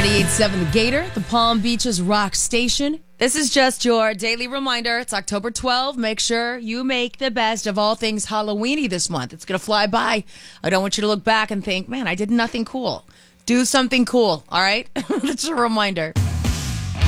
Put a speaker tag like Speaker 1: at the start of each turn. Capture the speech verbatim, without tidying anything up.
Speaker 1: ninety-eight point seven The Gator, the Palm Beaches Rock Station. This is just your daily reminder. It's October twelfth. Make sure you make the best of all things Halloweeny this month. It's going to fly by. I don't want you to look back and think, man, I did nothing cool. Do something cool, all right? That's a reminder.